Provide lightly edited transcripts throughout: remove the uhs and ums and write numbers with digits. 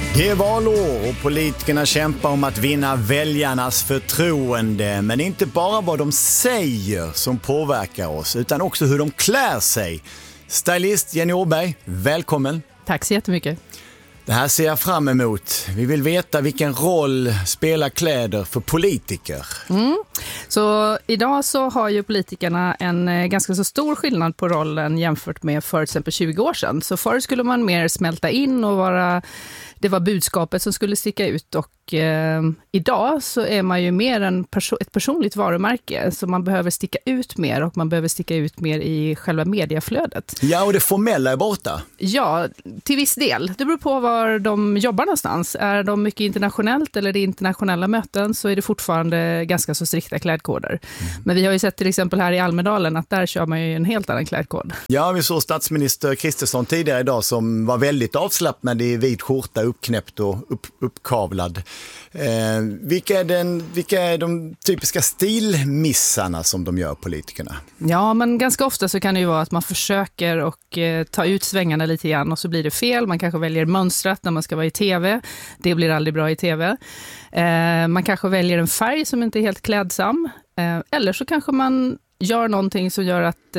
Det är valår och politikerna kämpar om att vinna väljarnas förtroende. Men inte bara vad de säger som påverkar oss, utan också hur de klär sig. Stylist Jenny Åberg, välkommen. Tack så jättemycket. Det här ser jag fram emot. Vi vill veta vilken roll spelar kläder för politiker. Så idag så har ju politikerna en ganska så stor skillnad på rollen jämfört med för exempel 20 år sedan. Så förr skulle man mer smälta in och det var budskapet som skulle sticka ut, och idag så är man ju mer ett personligt varumärke, så man behöver sticka ut mer, och man behöver sticka ut mer i själva mediaflödet. Ja, och det formella är borta. Ja, till viss del. Det beror på var de jobbar någonstans. Är de mycket internationellt eller det är internationella möten, så är det fortfarande ganska så strikta klädkoder. Men vi har ju sett till exempel här i Almedalen att där kör man ju en helt annan klädkod. Ja, vi såg statsminister Kristersson tidigare idag som var väldigt avslappnad i vit skjorta, uppknäppt och uppkavlad. Vilka är de typiska stilmissarna som de gör, politikerna? Ja, men ganska ofta så kan det ju vara att man försöker och ta ut svängarna lite grann, och så blir det fel. Man kanske väljer mönstrat när man ska vara i tv. Det blir aldrig bra i tv. Man kanske väljer en färg som inte är helt klädsam. Eller så kanske man gör någonting som gör att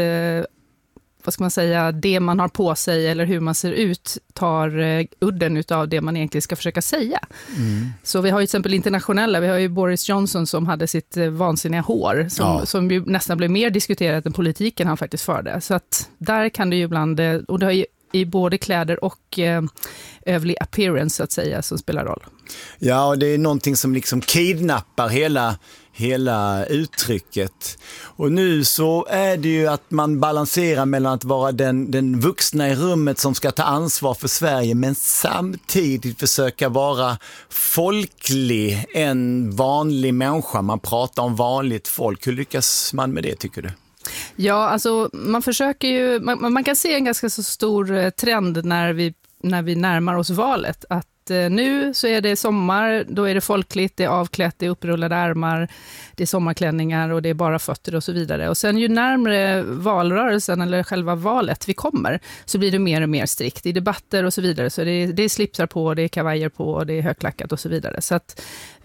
det man har på sig eller hur man ser ut tar udden utav det man egentligen ska försöka säga. Så vi har ju till exempel internationella, vi har ju Boris Johnson som hade sitt vansinniga hår som ju nästan blev mer diskuterat än politiken han faktiskt förde. Så att där kan det ju ibland, och det har ju i både kläder och övrig appearance så att säga som spelar roll. Ja, och det är någonting som liksom kidnappar hela uttrycket. Och nu så är det ju att man balanserar mellan att vara den vuxna i rummet som ska ta ansvar för Sverige, men samtidigt försöka vara folklig, en vanlig människa. Man pratar om vanligt folk. Hur lyckas man med det, tycker du? Ja, alltså man försöker ju, man kan se en ganska så stor trend när vi närmar oss valet, att nu så är det sommar, då är det folkligt, det är avklätt, det är upprullade armar, det är sommarklänningar och det är bara fötter och så vidare. Och sen ju närmare valrörelsen eller själva valet vi kommer, så blir det mer och mer strikt i debatter och så vidare. Så det är slipsar på, det är kavajer på, det är högklackat och så vidare. Så att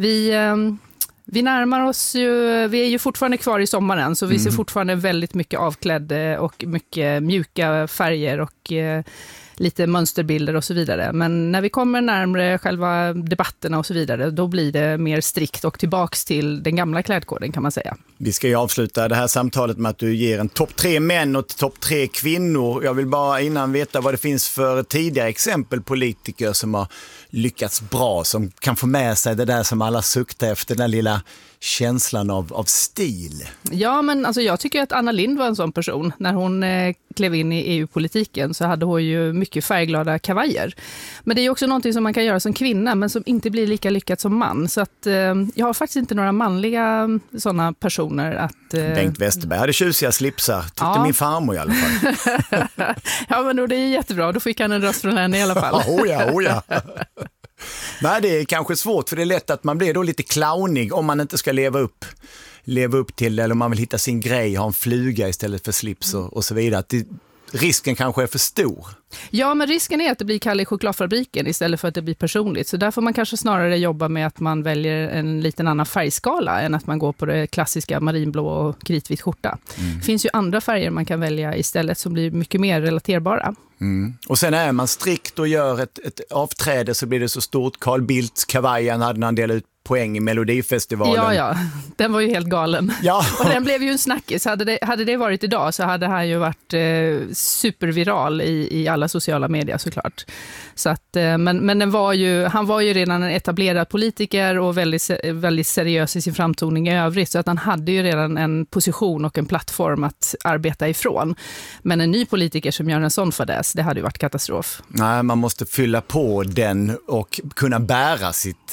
vi närmar oss ju, vi är ju fortfarande kvar i sommaren, så vi ser fortfarande väldigt mycket avklädd och mycket mjuka färger och lite mönsterbilder och så vidare. Men när vi kommer närmare själva debatterna och så vidare, då blir det mer strikt och tillbaks till den gamla klädkoden, kan man säga. Vi ska ju avsluta det här samtalet med att du ger en topp 3 män och topp 3 kvinnor. Jag vill bara innan veta vad det finns för tidigare exempel politiker som har lyckats bra, som kan få med sig det där som alla suktar efter, den lilla känslan av stil. Ja, men alltså jag tycker att Anna Lindh var en sån person. När hon klev in i EU-politiken så hade hon ju mycket färgglada kavajer. Men det är ju också någonting som man kan göra som kvinna, men som inte blir lika lyckat som man. Så att jag har faktiskt inte några manliga sådana personer att... Bengt Westerberg hade tjusiga slipsar, tyckte min farmor i alla fall. Ja, men då, det är jättebra. Då fick han en röst från henne i alla fall. Oh ja. Nej, det är kanske svårt, för det är lätt att man blir då lite clownig om man inte ska leva upp till, eller om man vill hitta sin grej, ha en fluga istället för slips och så vidare. Att risken kanske är för stor. Ja, men risken är att det blir Kalle i chokladfabriken istället för att det blir personligt. Så där får man kanske snarare jobba med att man väljer en liten annan färgskala än att man går på det klassiska marinblå och kritvit skjorta. Det finns ju andra färger man kan välja istället som blir mycket mer relaterbara. Och sen är man strikt och gör ett avträde, så blir det så stort. Carl Bildts kavajen hade han delat ut poäng i Melodifestivalen. Ja, den var ju helt galen. Ja. Och den blev ju en snackis. Hade det varit idag så hade han ju varit superviral i alla sociala medier såklart. Så att, men han var ju redan en etablerad politiker och väldigt, väldigt seriös i sin framtoning i övrigt, så att han hade ju redan en position och en plattform att arbeta ifrån. Men en ny politiker som gör en sån fadäs, det hade ju varit katastrof. Nej, man måste fylla på den och kunna bära sitt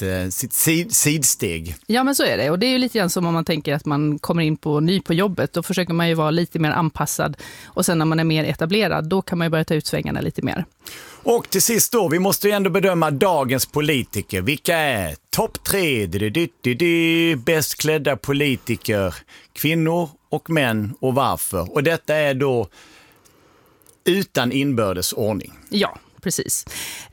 sidsteg. Ja, men så är det. Och det är ju lite grann som om man tänker att man kommer in ny på jobbet. Då försöker man ju vara lite mer anpassad. Och sen när man är mer etablerad, då kan man ju börja ta ut svängarna lite mer. Och till sist då, vi måste ju ändå bedöma dagens politiker. Vilka är topp 3 bäst klädda politiker, kvinnor och män, och varför? Och detta är då utan inbördes ordning. Ja. precis.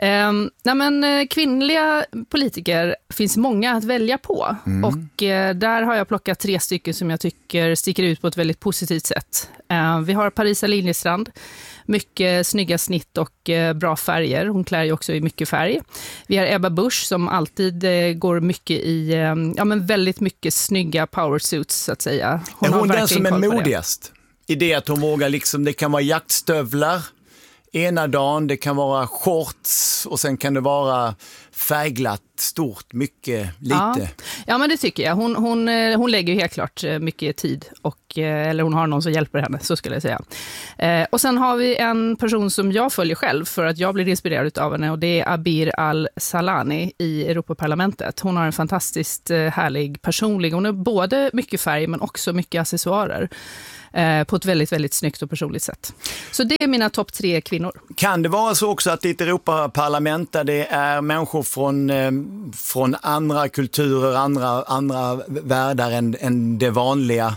Kvinnliga politiker finns många att välja på. Och där har jag plockat 3 stycken som jag tycker sticker ut på ett väldigt positivt sätt. Vi har Parisa Liljestrand. Mycket snygga snitt och bra färger. Hon klär ju också i mycket färg. Vi har Ebba Busch som alltid går mycket i väldigt mycket snygga powersuits så att säga. Är hon den som är modigast? I det att hon vågar liksom, det kan vara jaktstövlar ena dagen, det kan vara shorts och sen kan det vara färgglatt, stort, mycket, lite. Ja, men det tycker jag. Hon lägger helt klart mycket tid eller hon har någon som hjälper henne, så skulle jag säga. Och sen har vi en person som jag följer själv för att jag blir inspirerad av henne och det är Abir Al-Salani i Europaparlamentet. Hon har en fantastiskt härlig personlig, hon är både mycket färg men också mycket accessoarer. På ett väldigt, väldigt snyggt och personligt sätt. Så det är mina topp 3 kvinnor. Kan det vara så också att i ett Europaparlament där det är människor från andra kulturer, andra världar än det vanliga,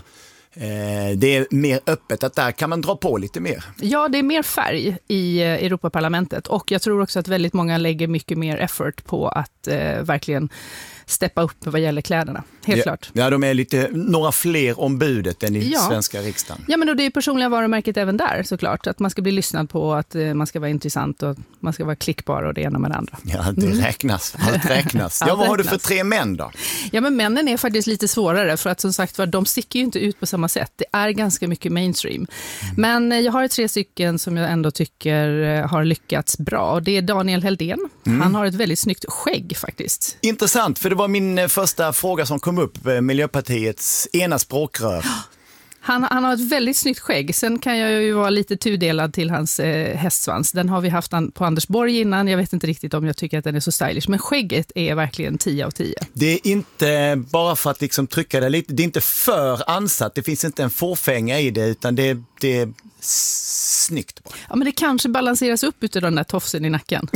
det är mer öppet, att där kan man dra på lite mer? Ja, det är mer färg i Europaparlamentet och jag tror också att väldigt många lägger mycket mer effort på att verkligen steppa upp vad gäller kläderna, helt klart. Ja, de är några fler ombudet än i svenska riksdagen. Ja, men då det är personliga varumärket även där såklart, att man ska bli lyssnad på, att man ska vara intressant och man ska vara klickbar och det ena med det andra. Ja, det räknas. Allt räknas. Ja, vad har du för 3 män då? Ja, men männen är faktiskt lite svårare för att som sagt de sticker ju inte ut på samma sätt. Det är ganska mycket mainstream. Men jag har 3 stycken som jag ändå tycker har lyckats bra och det är Daniel Heldén. Han har ett väldigt snyggt skägg faktiskt. Intressant, för det var min första fråga som kom upp, Miljöpartiets ena språkrör. Han har ett väldigt snyggt skägg. Sen kan jag ju vara lite tudelad till hans hästsvans. Den har vi haft på Anders Borg innan. Jag vet inte riktigt om jag tycker att den är så stylish. Men skägget är verkligen 10 av 10. Det är inte bara för att liksom trycka det lite. Det är inte för ansatt. Det finns inte en fåfänga i det utan det är snyggt. Ja, men det kanske balanseras upp utav den där tofsen i nacken.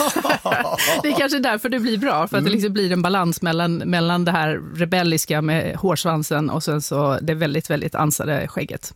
Det är kanske därför det blir bra. För att det liksom blir en balans mellan det här rebelliska med hårsvansen och sen så det väldigt, väldigt ansade skägget.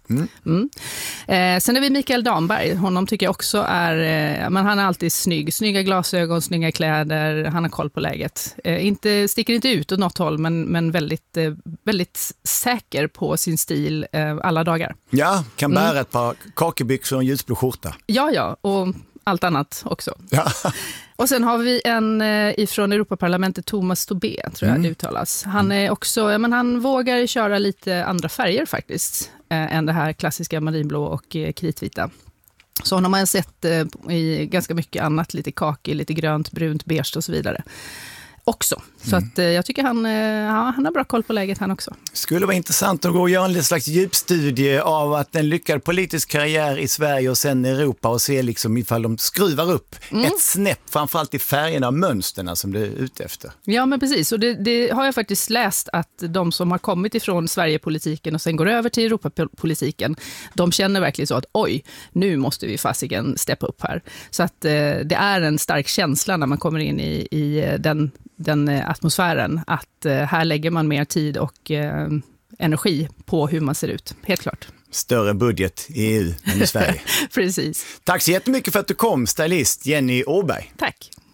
Sen är vi Mikael Damberg. Honom tycker jag också är, men han är alltid snygg. Snygga glasögon, snygga kläder. Han har koll på läget. Sticker inte ut åt något håll men väldigt, väldigt säker på sin stil alla dagar. Ja, kan bära ett par kakebyxor och en ljusblå skjorta. Ja, och allt annat också. Ja. Och sen har vi en ifrån Europaparlamentet, Thomas Tobé, tror jag det uttalas. Han är också, han vågar köra lite andra färger faktiskt, än det här klassiska marinblå och kritvita. Så honom har jag sett i ganska mycket annat, lite kaki, lite grönt, brunt, beige och så vidare. Också. Så att jag tycker han har bra koll på läget han också. Skulle vara intressant att gå och göra en slags djupstudie av att en lyckad politisk karriär i Sverige och sen i Europa och se liksom ifall de skruvar upp ett snäpp, framförallt i färgerna och mönsterna som du är ute efter. Ja, men precis. Och det har jag faktiskt läst att de som har kommit ifrån Sverigepolitiken och sen går över till Europapolitiken, de känner verkligen så att oj, nu måste vi fasiken steppa upp här. Så att det är en stark känsla när man kommer in i den atmosfären att här lägger man mer tid och energi på hur man ser ut, helt klart. Större budget i EU än i Sverige. Precis. Tack så jättemycket för att du kom, stylist Jenny Åberg. Tack.